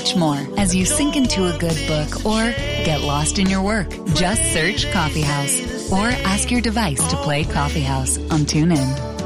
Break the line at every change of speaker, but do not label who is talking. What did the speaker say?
much more as you sink into a good book or get lost in your work. Just search Coffee House or ask your device to play Coffee House on TuneIn.